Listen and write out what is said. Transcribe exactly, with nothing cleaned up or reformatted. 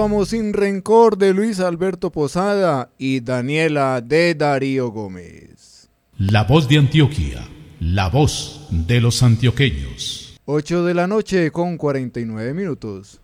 Vamos sin rencor de Luis Alberto Posada y Daniela de Darío Gómez. La voz de Antioquia, la voz de los antioqueños. ocho de la noche con cuarenta y nueve minutos.